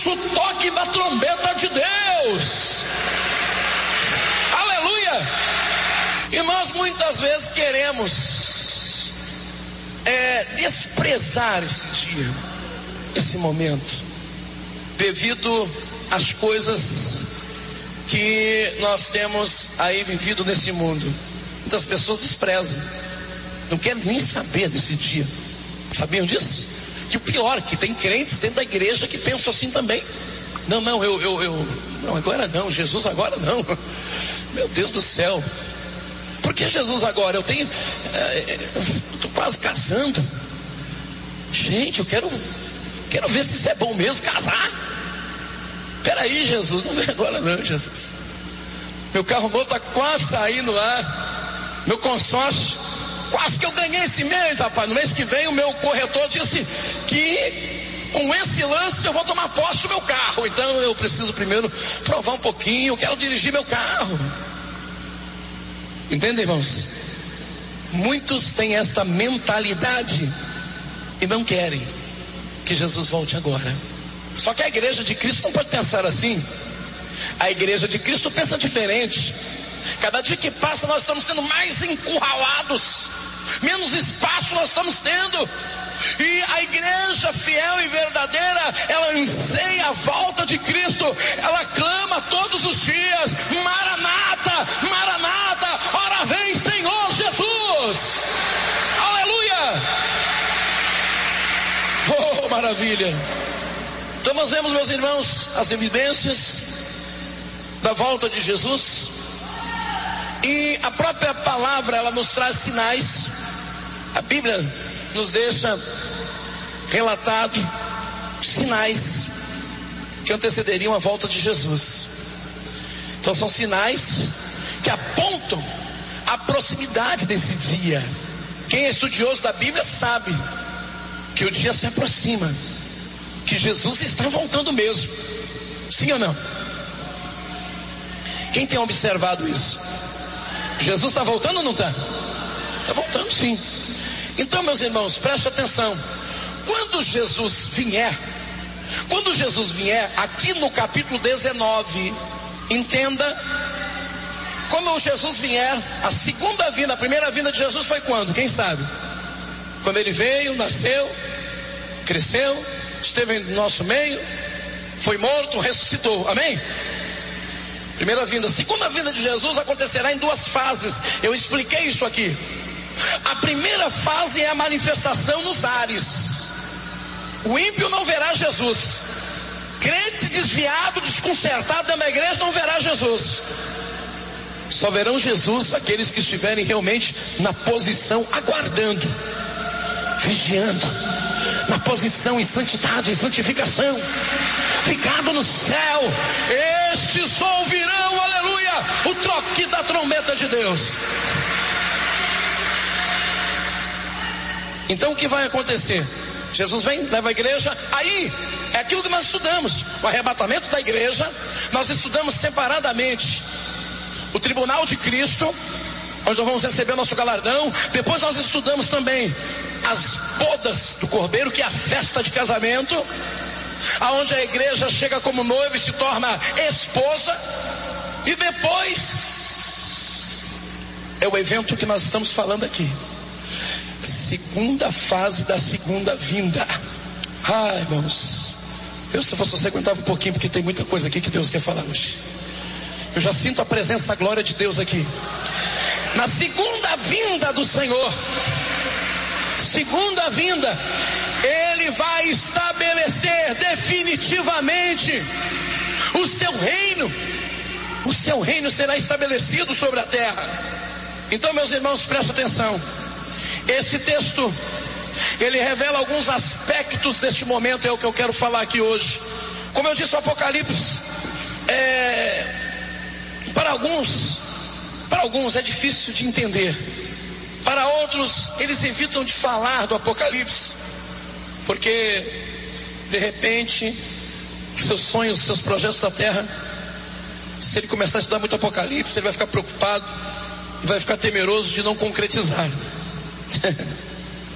isso o toque da trombeta de Deus. Aleluia! E nós muitas vezes queremos desprezar esse dia, esse momento, devido às coisas que nós temos aí vivido nesse mundo. Muitas pessoas desprezam, não querem nem saber desse dia. Sabiam disso? E o pior, que tem crentes dentro da igreja que pensam assim também. Não, agora não, Jesus agora não. Meu Deus do céu. Por que Jesus agora? Eu tô quase casando. Gente, eu quero ver se isso é bom mesmo, casar. Peraí, Jesus, não vem agora não, Jesus. Meu carro novo está quase saindo lá. Meu consórcio, quase que eu ganhei esse mês, rapaz. No mês que vem o meu corretor disse que com esse lance eu vou tomar posse do meu carro. Então eu preciso primeiro provar um pouquinho. Eu quero dirigir meu carro. Entende, irmãos? Muitos têm essa mentalidade e não querem que Jesus volte agora. Só que a igreja de Cristo não pode pensar assim. A igreja de Cristo pensa diferente. Cada dia que passa nós estamos sendo mais encurralados, menos espaço nós estamos tendo. E a igreja fiel e verdadeira, ela anseia a volta de Cristo. Ela clama todos os dias: Maranata, Maranata, ora vem Senhor Jesus. Aleluia. Oh, maravilha. Então nós vemos, meus irmãos, as evidências da volta de Jesus. E a própria palavra, ela nos traz sinais. A Bíblia nos deixa relatado sinais que antecederiam a volta de Jesus. Então são sinais que apontam a proximidade desse dia. Quem é estudioso da Bíblia sabe que o dia se aproxima, que Jesus está voltando mesmo. Sim ou não? Quem tem observado isso? Jesus está voltando ou não está? Está voltando, sim. Então, meus irmãos, preste atenção. Quando Jesus vier aqui no capítulo 19, entenda, quando Jesus vier, a segunda vinda, a primeira vinda de Jesus foi quando? Quem sabe? Quando ele veio, nasceu, cresceu, esteve no nosso meio, foi morto, ressuscitou, amém? Primeira vinda. A segunda vinda de Jesus acontecerá em duas fases. Eu expliquei isso aqui. A primeira fase é a manifestação nos ares. O ímpio não verá Jesus. Crente desviado, desconcertado dentro da igreja não verá Jesus. Só verão Jesus aqueles que estiverem realmente na posição, aguardando, vigiando, na posição em santidade, em santificação, ficado no céu. Estes ouvirão, aleluia, o toque da trombeta de Deus. Então o que vai acontecer? Jesus vem, leva a igreja, aí é aquilo que nós estudamos, o arrebatamento da igreja. Nós estudamos separadamente o tribunal de Cristo, onde nós vamos receber o nosso galardão. Depois nós estudamos também as bodas do Cordeiro, que é a festa de casamento, aonde a igreja chega como noiva e se torna esposa. E depois é o evento que nós estamos falando aqui, segunda fase da segunda vinda. Ai, irmãos, se fosse você aguentava um pouquinho, porque tem muita coisa aqui que Deus quer falar hoje. Eu já sinto a presença, a glória de Deus aqui. Na segunda vinda do Senhor, segunda vinda, Ele vai estabelecer definitivamente o seu reino. O seu reino será estabelecido sobre a terra. Então, meus irmãos, prestem atenção. Esse texto, ele revela alguns aspectos deste momento, é o que eu quero falar aqui hoje. Como eu disse, o Apocalipse para alguns é difícil de entender. Para outros, eles evitam de falar do Apocalipse, porque de repente seus sonhos, seus projetos da terra, se ele começar a estudar muito Apocalipse, ele vai ficar preocupado e vai ficar temeroso de não concretizar.